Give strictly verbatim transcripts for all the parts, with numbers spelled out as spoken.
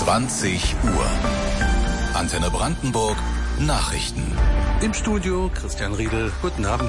zwanzig Uhr. Antenne Brandenburg Nachrichten. Im Studio Christian Riedel. Guten Abend.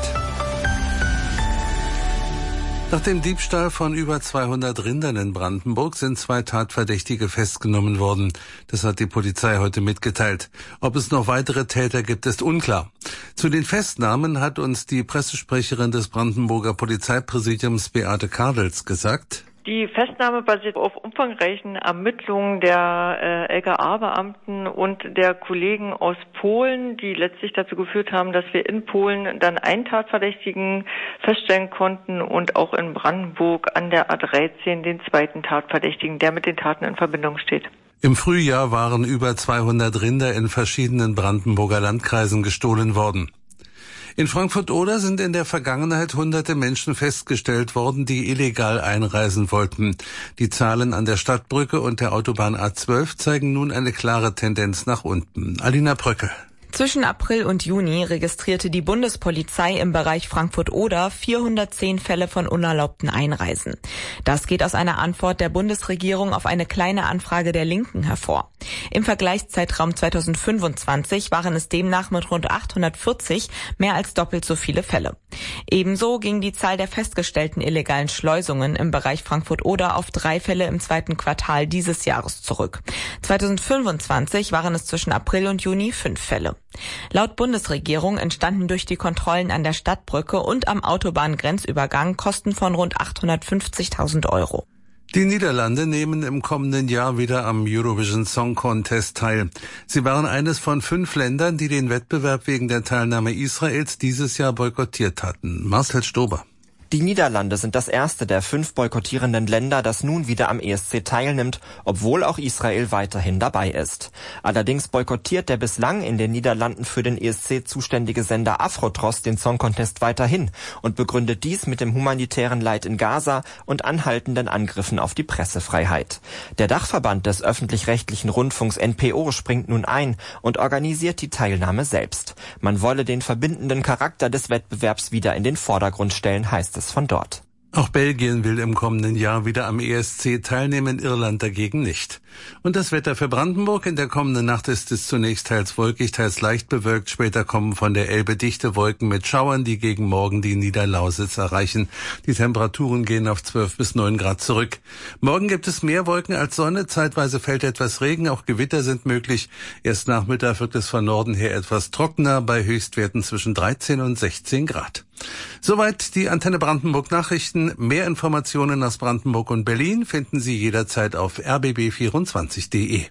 Nach dem Diebstahl von über zweihundert Rindern in Brandenburg sind zwei Tatverdächtige festgenommen worden. Das hat die Polizei heute mitgeteilt. Ob es noch weitere Täter gibt, ist unklar. Zu den Festnahmen hat uns die Pressesprecherin des Brandenburger Polizeipräsidiums Beate Kadels gesagt: Die Festnahme basiert auf umfangreichen Ermittlungen der äh, L K A-Beamten und der Kollegen aus Polen, die letztlich dazu geführt haben, dass wir in Polen dann einen Tatverdächtigen feststellen konnten und auch in Brandenburg an der A dreizehn den zweiten Tatverdächtigen, der mit den Taten in Verbindung steht. Im Frühjahr waren über zweihundert Rinder in verschiedenen Brandenburger Landkreisen gestohlen worden. In Frankfurt-Oder sind in der Vergangenheit hunderte Menschen festgestellt worden, die illegal einreisen wollten. Die Zahlen an der Stadtbrücke und der Autobahn A zwölf zeigen nun eine klare Tendenz nach unten. Alina Bröckel. Zwischen April und Juni registrierte die Bundespolizei im Bereich Frankfurt-Oder vierhundertzehn Fälle von unerlaubten Einreisen. Das geht aus einer Antwort der Bundesregierung auf eine kleine Anfrage der Linken hervor. Im Vergleichszeitraum zweitausendfünfundzwanzig waren es demnach mit rund achthundertvierzig mehr als doppelt so viele Fälle. Ebenso ging die Zahl der festgestellten illegalen Schleusungen im Bereich Frankfurt-Oder auf drei Fälle im zweiten Quartal dieses Jahres zurück. zweitausendfünfundzwanzig waren es zwischen April und Juni fünf Fälle. Laut Bundesregierung entstanden durch die Kontrollen an der Stadtbrücke und am Autobahngrenzübergang Kosten von rund achthundertfünfzigtausend Euro. Die Niederlande nehmen im kommenden Jahr wieder am Eurovision Song Contest teil. Sie waren eines von fünf Ländern, die den Wettbewerb wegen der Teilnahme Israels dieses Jahr boykottiert hatten. Marcel Stober. Die Niederlande sind das erste der fünf boykottierenden Länder, das nun wieder am E S C teilnimmt, obwohl auch Israel weiterhin dabei ist. Allerdings boykottiert der bislang in den Niederlanden für den E S C zuständige Sender Afrotros den Song Contest weiterhin und begründet dies mit dem humanitären Leid in Gaza und anhaltenden Angriffen auf die Pressefreiheit. Der Dachverband des öffentlich-rechtlichen Rundfunks N P O springt nun ein und organisiert die Teilnahme selbst. Man wolle den verbindenden Charakter des Wettbewerbs wieder in den Vordergrund stellen, heißt es von dort. Auch Belgien will im kommenden Jahr wieder am E S C teilnehmen, Irland dagegen nicht. Und das Wetter für Brandenburg: In der kommenden Nacht ist es zunächst teils wolkig, teils leicht bewölkt. Später kommen von der Elbe dichte Wolken mit Schauern, die gegen Morgen die Niederlausitz erreichen. Die Temperaturen gehen auf zwölf bis neun Grad zurück. Morgen gibt es mehr Wolken als Sonne, zeitweise fällt etwas Regen, auch Gewitter sind möglich. Erst Nachmittag wird es von Norden her etwas trockener, bei Höchstwerten zwischen dreizehn und sechzehn Grad. Soweit die Antenne Brandenburg Nachrichten. Mehr Informationen aus Brandenburg und Berlin finden Sie jederzeit auf r b b vierundzwanzig punkt d e.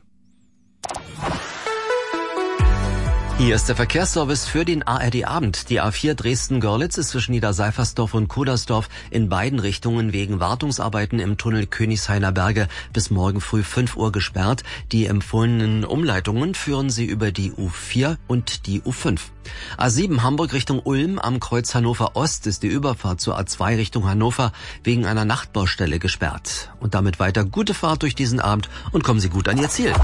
Hier ist der Verkehrsservice für den A R D-Abend. Die A vier Dresden-Görlitz ist zwischen Niederseifersdorf und Kudersdorf in beiden Richtungen wegen Wartungsarbeiten im Tunnel Königshainer Berge bis morgen früh fünf Uhr gesperrt. Die empfohlenen Umleitungen führen Sie über die U vier und die U fünf. A sieben Hamburg Richtung Ulm am Kreuz Hannover Ost ist die Überfahrt zur A zwei Richtung Hannover wegen einer Nachtbaustelle gesperrt. Und damit weiter gute Fahrt durch diesen Abend und kommen Sie gut an Ihr Ziel.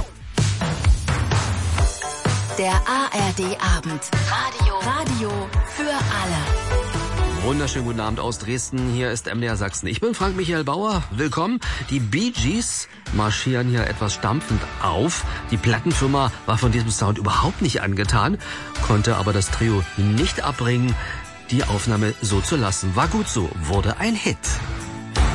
Der A R D-Abend. Radio. Radio für alle. Wunderschönen guten Abend aus Dresden. Hier ist M D R Sachsen. Ich bin Frank Michael Bauer. Willkommen. Die Bee Gees marschieren hier etwas stampfend auf. Die Plattenfirma war von diesem Sound überhaupt nicht angetan, konnte aber das Trio nicht abbringen, die Aufnahme so zu lassen. War gut so, wurde ein Hit.